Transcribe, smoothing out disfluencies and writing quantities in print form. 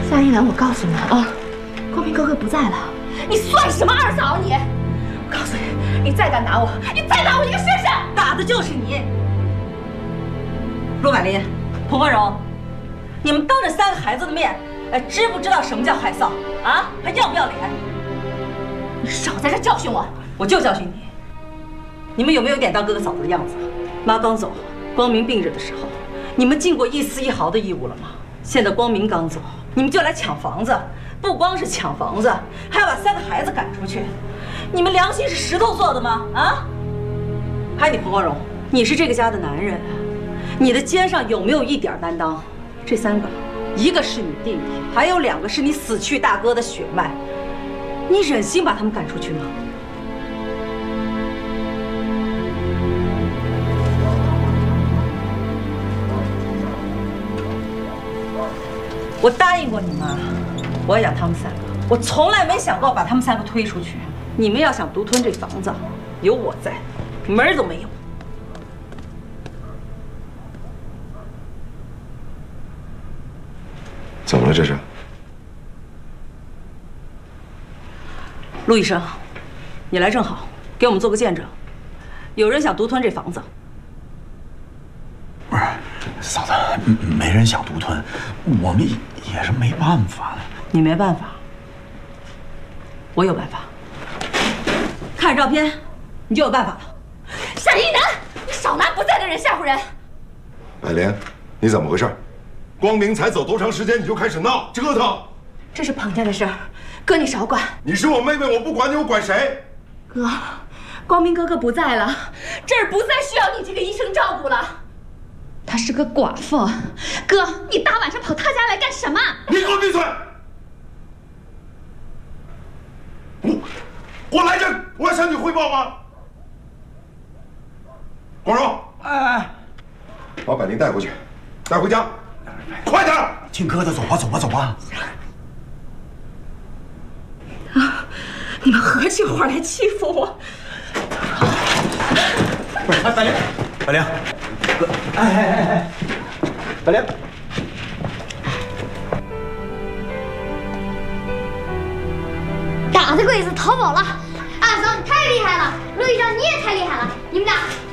夏一楠，我告诉你啊，光明哥哥不在了，你算什么二嫂你？我告诉你，你再敢打我，你再打我一个试试！ 打的就是你，陆婉林、蒲光荣，你们当着3个孩子的面，知不知道什么叫害臊啊？还要不要脸？ 你少在这教训我！ 我就教训你。你们有没有点当哥哥嫂子的样子？妈刚走，光明病着的时候，你们尽过一丝一毫的义务了吗？现在光明刚走，你们就来抢房子，不光是抢房子，还要把3个孩子赶出去。你们良心是石头做的吗？啊？还有你蒲光荣，你是这个家的男人，你的肩上有没有一点担当？这3个，一个是你弟弟，还有2个是你死去大哥的血脉，你忍心把他们赶出去吗？我答应过你妈，我要养他们3个，我从来没想过把他们3个推出去。你们要想独吞这房子，有我在，门儿都没有。 怎么了这是？ 陆医生，你来正好，给我们做个见证。有人想独吞这房子。 不是，嫂子，没人想独吞，我们也是没办法。 你没办法，我有办法。看着照片，你就有办法了。 夏一楠，你少拿不在的人吓唬人！ 百莲，你怎么回事？光明才走多长时间你就开始闹折腾？ 这是彭家的事儿，哥你少管。 你是我妹妹，我不管你，我管谁？ 哥，光明哥哥不在了，这儿不再需要你这个医生照顾了。她是个寡妇，哥，你大晚上跑她家来干什么？ 你给我闭嘴！我来这，我要向你汇报吗？光荣， 哎， 把百灵带回去，带回家，快点！ 听哥的，走吧，走吧，走吧。 啊！你们合起伙来欺负我！ 不是，百灵，百灵，哥，哎，百灵。 打的鬼子逃跑了，二嫂你太厉害了，陆医生你也太厉害了，你们俩